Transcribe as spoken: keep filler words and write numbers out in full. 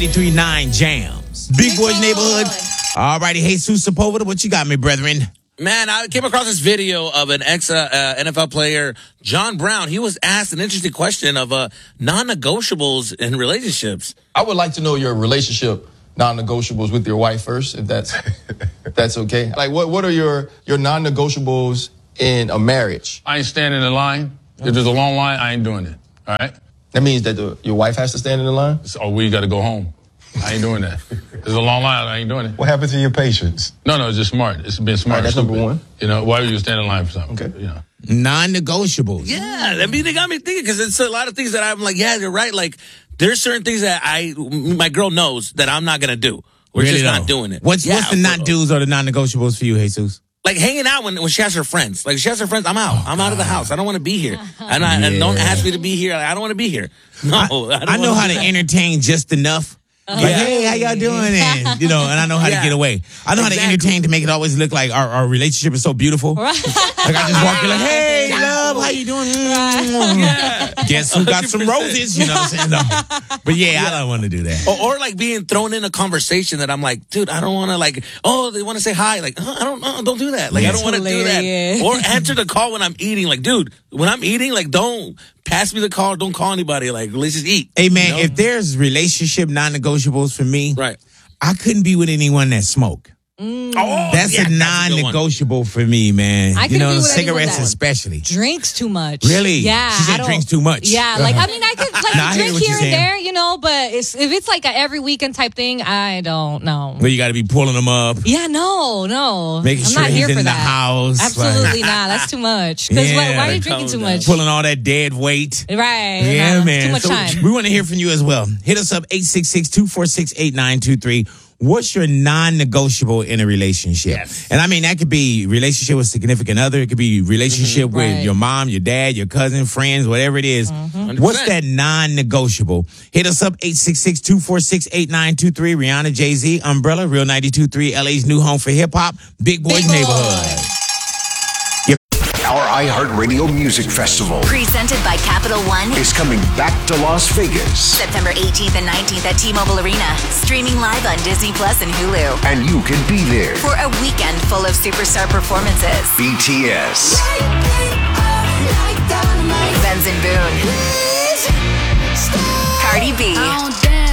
ninety-three point nine Jams. Big Boys Neighborhood. All righty, Jesus Sepulveda, what you got me, brethren? Man, I came across this video of an ex-N F L player, John Brown. He was asked an interesting question of uh, non-negotiables in relationships. I would like to know your relationship non-negotiables with your wife first, if that's if that's okay. Like, what what are your your non-negotiables in a marriage? I ain't standing in line. If there's a long line, I ain't doing it. All right? That means that the, your wife has to stand in the line? Oh, we got to go home. I ain't doing that. There's a long line. I ain't doing it. What happened to your patience? No, no, it's just smart. It's been smart. Right, that's number one. You know, why would you stand in line for something? Okay. You know. Non-negotiables. Yeah, I mean, they got me thinking because it's a lot of things that I'm like, yeah, you're right. Like, there's certain things that I, my girl knows that I'm not going to do. We're Really just though? not doing it. What's, yeah, what's the not-dos or the non-negotiables for you, Jesus? Like hanging out when, when she has her friends. Like she has her friends, I'm out. I'm out of the house. I don't want to be here. And, I, and don't ask me to be here. Like, I don't want to be here. No, I, don't I know wanna how to that. entertain just enough. Like, Yeah. hey, how y'all doing? And, you know, and I know how Yeah. to get away. I know how to Exactly. entertain to make it always look like our, our relationship is so beautiful. Right. Like I just walk in like, hey, love, how you doing? Mm. Guess who got some one hundred percent. roses? You know what I'm saying? No. But yeah, I don't want to do that. Or, or like being thrown in a conversation that I'm like, dude, I don't want to like, oh, they want to say hi. Like, uh, I don't uh, don't do that. Like, That's I don't want to do that. hilarious. Or answer the call when I'm eating. Like, dude, when I'm eating, like, don't pass me the call. Don't call anybody. Like, let's just eat. Hey, man, You know? if there's relationship non-negotiables for me, Right. I couldn't be with anyone that smoke. Oh, That's yeah, a that's a good one. non-negotiable for me, man. I you couldn't know, be with anyone cigarettes that- especially. Drinks too much. Really? Yeah. She said I don't- drinks too much. Yeah, like I mean, I could like Nah, I hear drink what here you're and saying. there, you know, but it's, if it's like a every weekend type thing, I don't know. But you got to be pulling them up, Yeah, no, no. making I'm sure not he's here in for the that. house. Absolutely not. That's too much. Because Yeah. why, why are you Like, drinking too calm much? pulling all that dead weight. Right. Yeah, no, man. Too much So time. we want to hear from you as well. Hit us up eight six six, two four six, eight nine two three. What's your non-negotiable in a relationship? Yes. And I mean, that could be relationship with significant other. It could be relationship with Right. your mom, your dad, your cousin, friends, whatever it is. What's one hundred percent. that non-negotiable? Hit us up eight six six, two four six, eight nine two three. Rihanna, Jay-Z, Umbrella, Real ninety-two point three, L A's new home for hip-hop, Big Boys Big Boy. Neighborhood. Our iHeartRadio Music Festival Presented by Capital One. is coming back to Las Vegas, September eighteenth and nineteenth at T-Mobile Arena. Streaming live on Disney Plus and Hulu. and you can be there. For a weekend full of superstar performances. B T S, Benson Boone. Cardi B.